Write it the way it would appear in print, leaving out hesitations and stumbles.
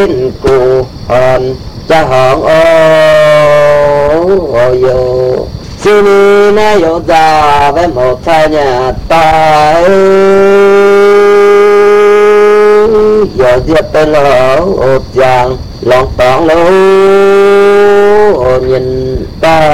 cụ hòn cha hòn ô yo xin na yo già với một thay nhà ta giờ diệp bên lỗ chàng lòng tỏng lỗ nhìn ta